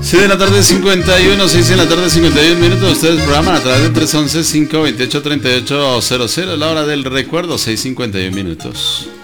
6 de la tarde 51, 6 de la tarde 51 minutos. Ustedes programan a través de 311-528-3800, la hora del recuerdo, 6:51 minutos.